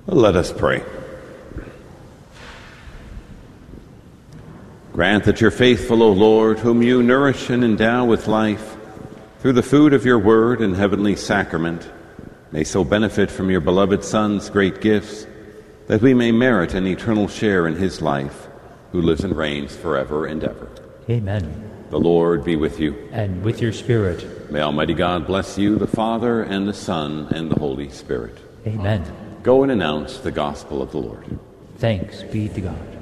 Let us pray. Grant that your faithful, O Lord, whom you nourish and endow with life through the food of your word and heavenly sacrament, may so benefit from your beloved Son's great gifts that we may merit an eternal share in his life, who lives and reigns forever and ever. Amen. The Lord be with you. And with your spirit. May Almighty God bless you, the Father, and the Son, and the Holy Spirit. Amen. Go and announce the gospel of the Lord. Thanks be to God.